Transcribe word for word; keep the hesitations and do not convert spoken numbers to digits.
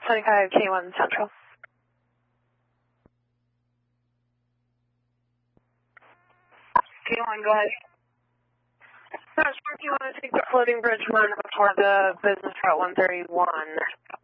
seventy-five K one Central. K one, go ahead. No, sure if you want to take the floating bridge one before the business route one thirty-one.